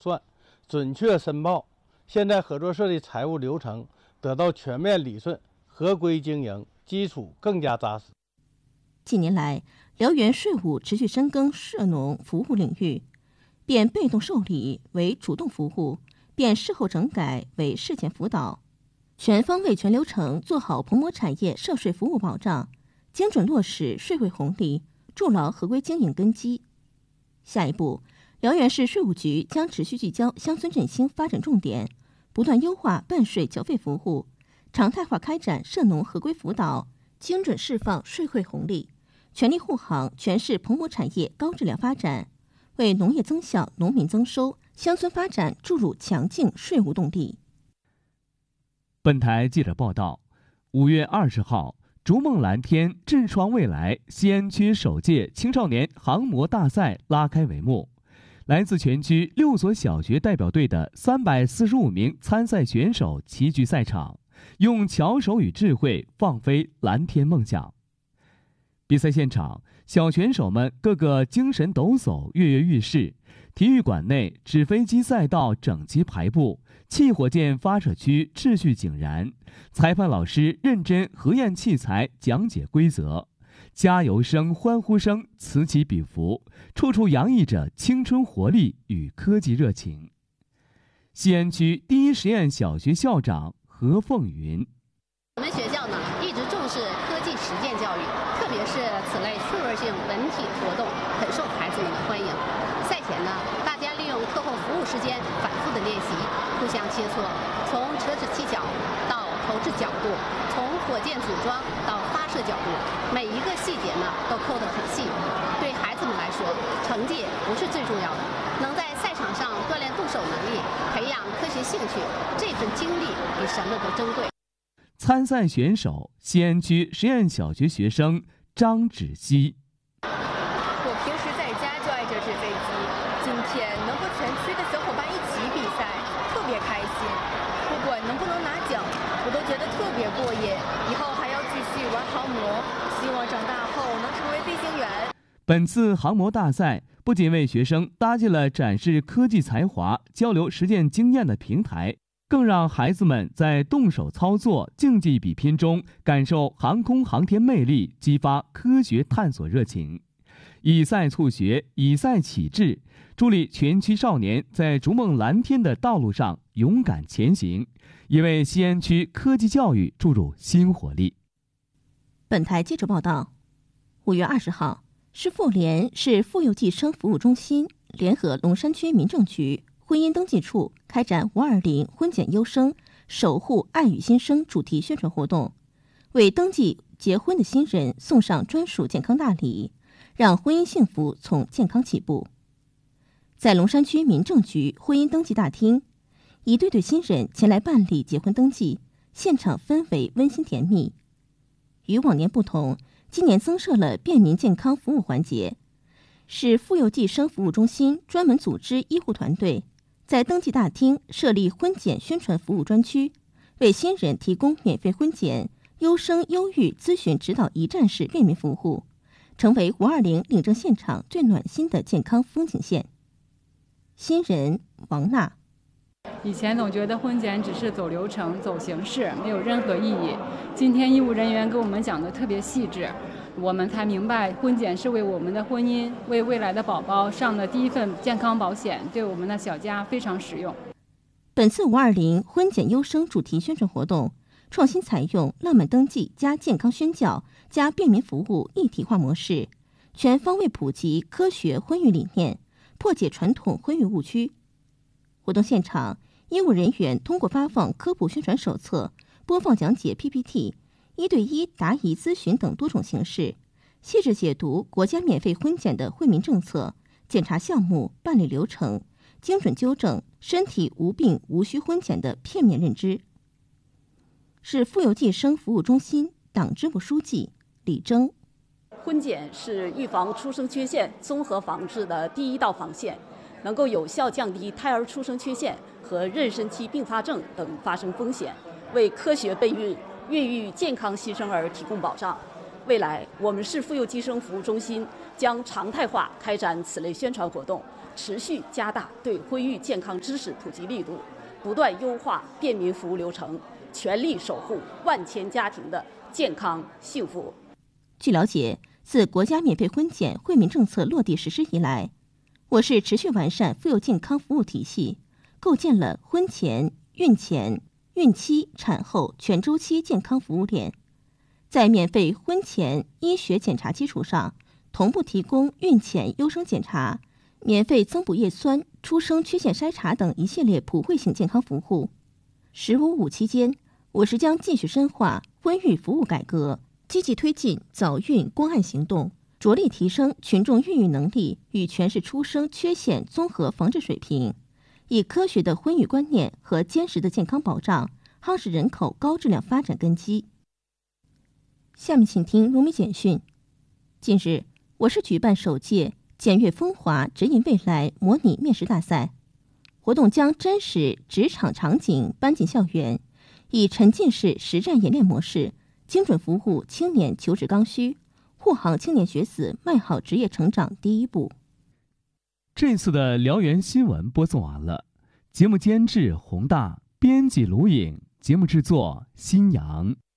算，准确申报，现在合作社的财务流程得到全面理顺，合规经营基础更加扎实。 近年来，辽源税务持续深耕涉农服务领域，变被动受理为主动服务，变事后整改为事前辅导，全方位全流程做好蓬勃产业涉税服务保障，精准落实税会红利，筑牢合规经营根基。下一步，辽源市税务局将持续聚焦乡村振兴发展重点，不断优化办税缴费服务，常态化开展涉农合规辅导，精准释放税会红利，全力护航全市蓬勃产业高质量发展，为农业增效、农民增收、乡村发展注入强劲税务动力。 本台记者报道，5月20号，逐梦蓝天，智创未来西安区首届青少年航模大赛拉开帷幕。来自全区6所小学代表队的345名参赛选手齐聚赛场，用巧手与智慧放飞蓝天梦想。比赛现场，小选手们个个精神抖擞，跃跃欲试。体育馆内，纸飞机赛道整齐排布，气火箭发射区秩序井然，裁判老师认真核验器材，讲解规则，加油声、欢呼声此起彼伏，处处洋溢着青春活力与科技热情。西安区第一实验小学校长何凤云： 我们学校呢一直重视科技实践教育，特别是此类趣味性文体活动很受孩子们的欢迎。赛前呢，大家利用课后服务时间反复的练习，互相切磋，从折纸七角到投掷角度，从火箭组装到发射角度，每一个细节呢都抠得很细。对孩子们来说，成绩不是最重要的，能在赛场上锻炼动手能力，培养科学兴趣，这份经历比什么都珍贵。 参赛选手西安区实验小学学生张芷熙： 我平时在家就爱折纸飞机，今天能和全区的小伙伴一起比赛，特别开心。不管能不能拿奖，我都觉得特别过瘾。以后还要继续玩航模，希望长大后能成为飞行员。 本次航模大赛不仅为学生搭建了展示科技才华、交流实践经验的平台，更让孩子们在动手操作、竞技比拼中感受航空航天魅力，激发科学探索热情。以赛促学，以赛启智，助力全区少年在逐梦蓝天的道路上勇敢前行，也为西安区科技教育注入新活力。 本台记者报道，5月20号，市妇联市妇幼计生服务中心联合龙山区民政局婚姻登记处开展520婚检优生守护爱与新生主题宣传活动，为登记结婚的新人送上专属健康大礼，让婚姻幸福从健康起步。在龙山区民政局婚姻登记大厅，一对对新人前来办理结婚登记，现场氛围温馨甜蜜。与往年不同，今年增设了便民健康服务环节，市妇幼计生服务中心专门组织医护团队，在登记大厅设立婚检宣传服务专区，为新人提供免费婚检、优生优育咨询指导一站式便民服务，成为520领证现场最暖心的健康风景线。新人王娜： 以前总觉得婚检只是走流程、走形式，没有任何意义。今天医务人员给我们讲的特别细致，我们才明白婚检是为我们的婚姻、为未来的宝宝上的第一份健康保险，对我们的小家非常实用。 本次520婚检优生主题宣传活动，创新采用浪漫登记加健康宣教加便民服务一体化模式，全方位普及科学婚育理念，破解传统婚育误区。活动现场，医务人员通过发放科普宣传手册、播放讲解 PPT、1对1答疑咨询等多种形式，细致解读国家免费婚检的惠民政策、检查项目、办理流程，精准纠正身体无病无需婚检的片面认知。市妇幼计生服务中心党支部书记李征： 婚检是预防出生缺陷综合防治的第一道防线，能够有效降低胎儿出生缺陷和妊娠期并发症等发生风险，为科学备孕、孕育健康新生儿提供保障。未来，我们市妇幼计生服务中心将常态化开展此类宣传活动， 持续加大对婚育健康知识普及力度，不断优化便民服务流程，全力守护万千家庭的健康幸福。 据了解，自国家免费婚检惠民政策落地实施以来，我市持续完善妇幼健康服务体系，构建了婚前、孕前、孕期、产后全周期健康服务链。在免费婚前医学检查基础上，同步提供孕前优生检查、免费增补叶酸、出生缺陷筛查等一系列普惠性健康服务。“15+5”期间，我市将继续深化婚育服务改革，积极推进早孕关爱行动，着力提升群众孕育能力与全市出生缺陷综合防治水平，以科学的婚育观念和坚实的健康保障，夯实人口高质量发展根基。下面请听如美简讯。近日，我市举办首届检阅风华指引未来模拟面试大赛，活动将真实职场场景搬进校园，以沉浸式实战演练模式，精准服务青年求职刚需，护航青年学子迈好职业成长第一步。 这次的辽源新闻播送完了，节目监制洪大，编辑卢颖，节目制作新阳。